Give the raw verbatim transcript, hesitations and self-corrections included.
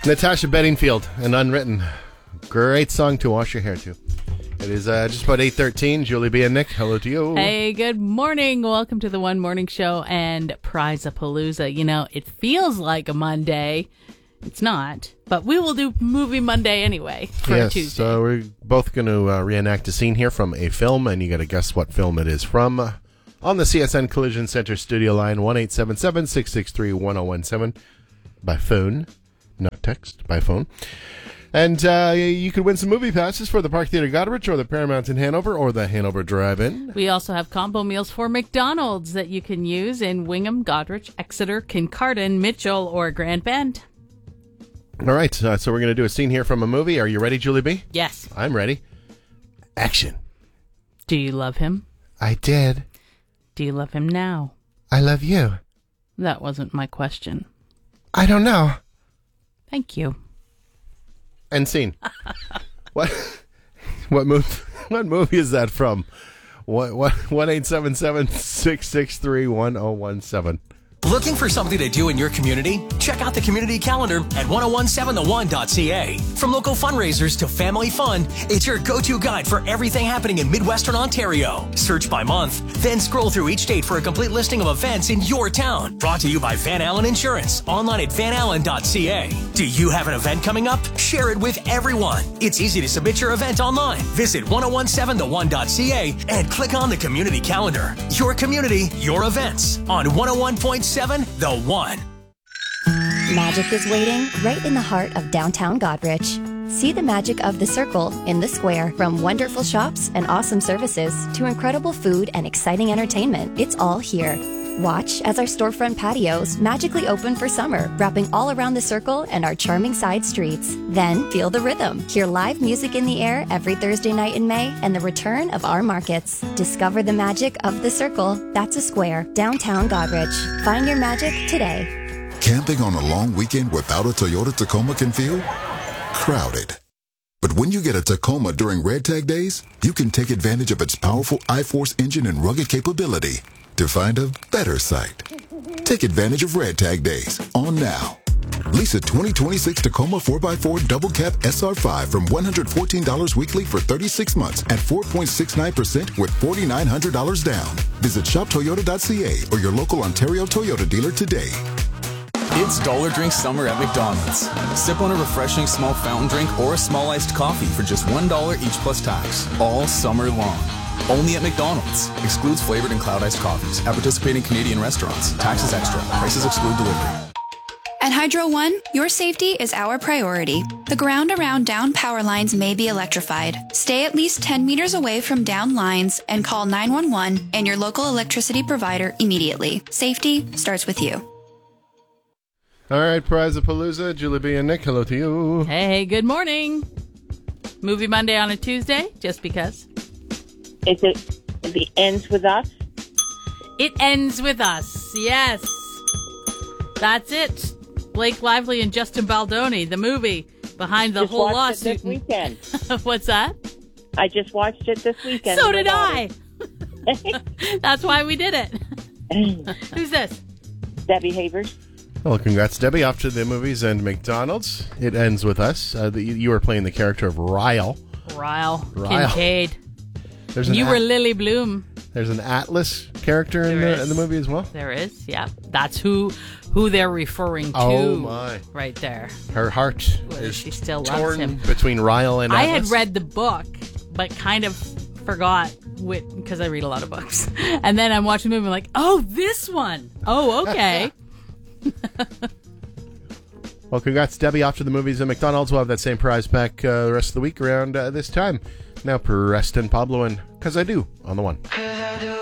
Natasha Bedingfield and Unwritten. Great song to wash your hair to. It is uh, just about eight thirteen. Julie B. and Nick, hello to you. Hey, good morning. Welcome to the One Morning Show and Prize-a-Palooza. You know, it feels like a Monday. It's not, but we will do Movie Monday anyway for yes, a Tuesday. So we're both going to uh, reenact a scene here from a film, and you got to guess what film it is from. Uh, on the C S N Collision Center studio line, one eight seven seven, six six three, one zero one seven. By phone, not text, by phone. And uh, you could win some movie passes for the Park Theatre Goderich or the Paramount in Hanover or the Hanover Drive-In. We also have combo meals for McDonald's that you can use in Wingham, Goderich, Exeter, Kincardine, Mitchell, or Grand Bend. All right, uh, so we're going to do a scene here from a movie. Are you ready, Julie B? Yes. I'm ready. Action. Do you love him? I did. Do you love him now? I love you. That wasn't my question. I don't know. Thank you. End scene. What? What movie? What movie is that from? What? What? One eight seven seven six six three one zero one seven. Looking for something to do in your community? Check out the community calendar at ten seventeen the one dot c a. From local fundraisers to family fun, it's your go-to guide for everything happening in Midwestern Ontario. Search by month, then scroll through each date for a complete listing of events in your town. Brought to you by Van Allen Insurance, online at van allen dot c a. Do you have an event coming up? Share it with everyone. It's easy to submit your event online. Visit ten seventeen the one dot c a and click on the community calendar. Your community, your events on one oh one point seven The One. Magic is waiting right in the heart of downtown Goderich. See the magic of the Circle in the Square. From wonderful shops and awesome services to incredible food and exciting entertainment, it's all here. Watch as our storefront patios magically open for summer, wrapping all around the Circle and our charming side streets. Then feel the rhythm. Hear live music in the air every Thursday night in May and the return of our markets. Discover the magic of the Circle. That's a Square, downtown Goderich. Find your magic today. Camping on a long weekend without a Toyota Tacoma can feel crowded. But when you get a Tacoma during Red Tag Days, you can take advantage of its powerful I-Force engine and rugged capability to find a better site. Take advantage of Red Tag Days on now. Lease a twenty twenty-six Tacoma four by four Double Cab S R five from one hundred fourteen dollars weekly for thirty-six months at four point six nine percent with four thousand nine hundred dollars down. Visit shop toyota dot c a or your local Ontario Toyota dealer today. It's Dollar Drink Summer at McDonald's. Sip on a refreshing small fountain drink or a small iced coffee for just one dollar each plus tax, all summer long. Only at McDonald's. Excludes flavored and cloud iced coffees at participating Canadian restaurants. Taxes extra. Prices exclude delivery. At Hydro One, your safety is our priority. The ground around down power lines may be electrified. Stay at least ten meters away from down lines and call nine one one and your local electricity provider immediately. Safety starts with you. All right, Prize-a-Palooza, Julie B. and Nick, hello to you. Hey, good morning. Movie Monday on a Tuesday, just because. Is it the ends with us? It ends with us, yes. That's it. Blake Lively and Justin Baldoni, the movie behind the just whole watched lawsuit. It this weekend. What's that? I just watched it this weekend. So did I. That's why we did it. Who's this? Debbie Havers. Well, congrats, Debbie. Off to the movies and McDonald's. It ends with us. Uh, the, you were playing the character of Ryle. Ryle. Ryle. Kincaid. There's an you at- were Lily Bloom. There's an Atlas character in There the, is. in the movie as well. There is, yeah. That's who who they're referring to. Oh, my. Right there. Her heart Whether is she still loves torn him. between Ryle and I Atlas. had read the book, but kind of forgot because I read a lot of books. And then I'm watching the movie, I'm like, oh, this one. Oh, okay. Well, congrats, Debbie. Off to the movies and McDonald's. We'll have that same prize pack uh, the rest of the week around uh, this time. Now, Preston Pablo and Cause I Do on the One.